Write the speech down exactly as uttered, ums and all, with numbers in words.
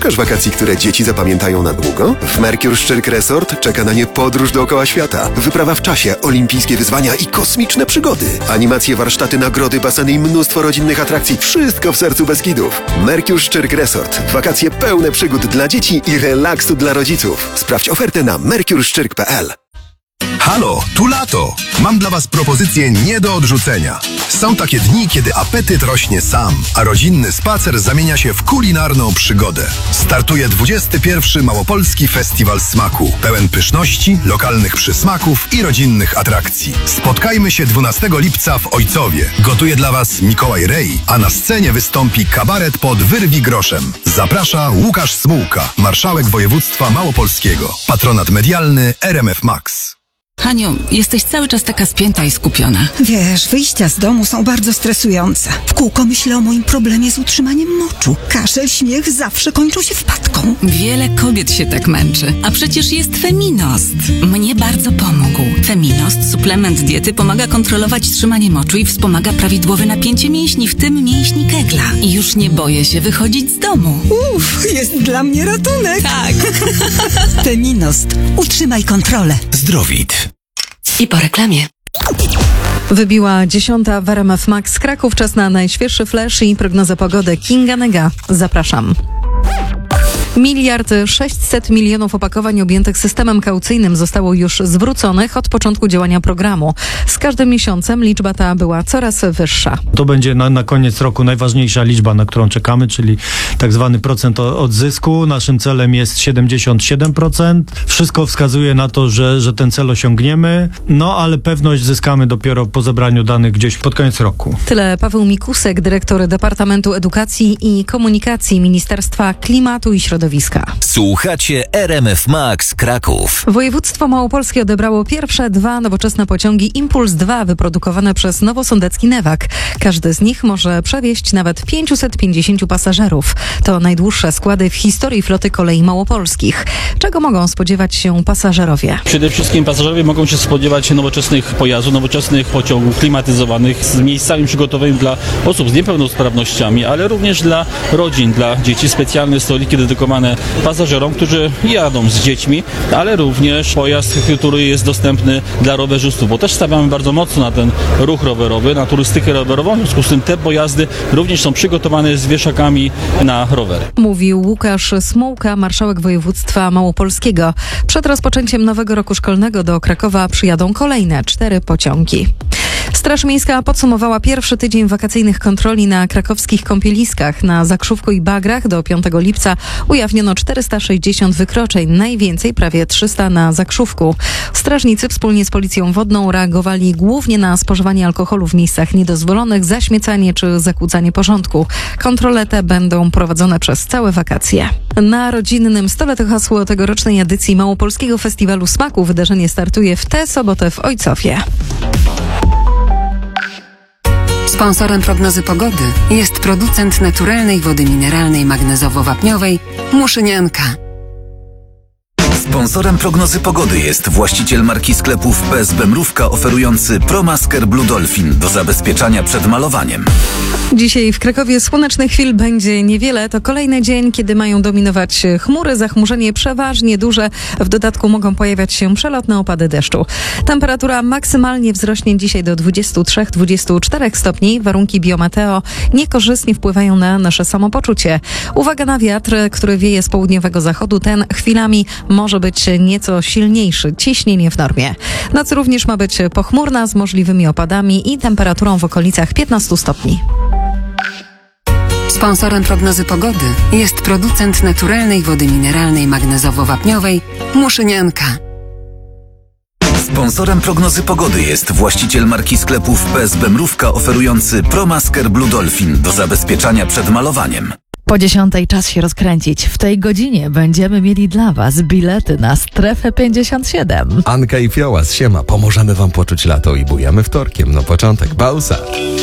Szukasz wakacji, które dzieci zapamiętają na długo? W Mercure Szczyrk Resort czeka na nie podróż dookoła świata. Wyprawa w czasie, olimpijskie wyzwania i kosmiczne przygody. Animacje, warsztaty, nagrody, baseny i mnóstwo rodzinnych atrakcji. Wszystko w sercu Beskidów. Mercure Szczyrk Resort. Wakacje pełne przygód dla dzieci i relaksu dla rodziców. Sprawdź ofertę na mercure szczyrk kropka p l. Halo, tu lato! Mam dla Was propozycję nie do odrzucenia. Są takie dni, kiedy apetyt rośnie sam, a rodzinny spacer zamienia się w kulinarną przygodę. Startuje dwudziesty pierwszy Małopolski Festiwal Smaku. Pełen pyszności, lokalnych przysmaków i rodzinnych atrakcji. Spotkajmy się dwunastego lipca w Ojcowie. Gotuje dla Was Mikołaj Rej, a na scenie wystąpi kabaret pod Wyrwi Groszem. Zaprasza Łukasz Smułka, marszałek województwa małopolskiego. Patronat medialny R M F Max. Haniu, jesteś cały czas taka spięta i skupiona. Wiesz, wyjścia z domu są bardzo stresujące. W kółko myślę o moim problemie z utrzymaniem moczu. Kaszel, śmiech zawsze kończą się wpadką. Wiele kobiet się tak męczy. A przecież jest Feminost. Mnie bardzo pomógł. Feminost, suplement diety, pomaga kontrolować trzymanie moczu i wspomaga prawidłowe napięcie mięśni, w tym mięśni kegla. I już nie boję się wychodzić z domu. Uff, jest dla mnie ratunek. Tak. Feminost. Utrzymaj kontrolę. Zdrowit. I po reklamie. Wybiła dziesiąta w R M F Max Kraków. Czas na najświeższy flash i prognozę pogody. Kinga Nega. Zapraszam. Miliard sześćset milionów opakowań objętych systemem kaucyjnym zostało już zwróconych od początku działania programu. Z każdym miesiącem liczba ta była coraz wyższa. To będzie na, na koniec roku najważniejsza liczba, na którą czekamy, czyli tak zwany procent odzysku. Naszym celem jest siedemdziesiąt siedem procent. Wszystko wskazuje na to, że, że ten cel osiągniemy, no ale pewność zyskamy dopiero po zebraniu danych gdzieś pod koniec roku. Tyle Paweł Mikusek, dyrektor Departamentu Edukacji i Komunikacji Ministerstwa Klimatu i Środowiska. Słuchacie R M F Max Kraków. Województwo małopolskie odebrało pierwsze dwa nowoczesne pociągi Impuls dwa wyprodukowane przez Nowosądecki Newag. Każdy z nich może przewieźć nawet pięćset pięćdziesięciu pasażerów. To najdłuższe składy w historii floty kolei małopolskich. Czego mogą spodziewać się pasażerowie? Przede wszystkim pasażerowie mogą się spodziewać nowoczesnych pojazdów, nowoczesnych pociągów klimatyzowanych z miejscami przygotowymi dla osób z niepełnosprawnościami, ale również dla rodzin, dla dzieci. Specjalne stoliki dedykowane pasażerom, którzy jadą z dziećmi, ale również pojazd, który jest dostępny dla rowerzystów, bo też stawiamy bardzo mocno na ten ruch rowerowy, na turystykę rowerową, w związku z tym te pojazdy również są przygotowane z wieszakami na rowery. Mówił Łukasz Smułka, marszałek województwa małopolskiego. Przed rozpoczęciem nowego roku szkolnego do Krakowa przyjadą kolejne cztery pociągi. Straż Miejska podsumowała pierwszy tydzień wakacyjnych kontroli na krakowskich kąpieliskach. Na Zakrzówku i Bagrach do piątego lipca ujawniono czterysta sześćdziesiąt wykroczeń, najwięcej prawie trzysta na Zakrzówku. Strażnicy wspólnie z Policją Wodną reagowali głównie na spożywanie alkoholu w miejscach niedozwolonych, zaśmiecanie czy zakłócanie porządku. Kontrole te będą prowadzone przez całe wakacje. Na rodzinnym stole to hasło tegorocznej edycji Małopolskiego Festiwalu Smaku. Wydarzenie startuje w tę sobotę w Ojcowie. Sponsorem prognozy pogody jest producent naturalnej wody mineralnej magnezowo-wapniowej Muszynianka. Sponsorem prognozy pogody jest właściciel marki sklepów P S B Mrówka oferujący ProMasker Blue Dolphin do zabezpieczania przed malowaniem. Dzisiaj w Krakowie słonecznych chwil będzie niewiele. To kolejny dzień, kiedy mają dominować chmury, zachmurzenie przeważnie duże. W dodatku mogą pojawiać się przelotne opady deszczu. Temperatura maksymalnie wzrośnie dzisiaj do dwudziestu trzech do dwudziestu czterech stopni. Warunki biometeo niekorzystnie wpływają na nasze samopoczucie. Uwaga na wiatr, który wieje z południowego zachodu. Ten chwilami może być nieco silniejszy. Ciśnienie w normie. Noc również ma być pochmurna z możliwymi opadami i temperaturą w okolicach piętnastu stopni. Sponsorem prognozy pogody jest producent naturalnej wody mineralnej magnezowo-wapniowej Muszynianka. Sponsorem prognozy pogody jest właściciel marki sklepów P S B Mrówka oferujący ProMasker Blue Dolphin do zabezpieczania przed malowaniem. Po dziesiątej czas się rozkręcić. W tej godzinie będziemy mieli dla Was bilety na Strefę pięćdziesiąt siedem. Anka i Fiołas, siema, pomożemy Wam poczuć lato i bujamy wtorkiem. No początek, Bausa.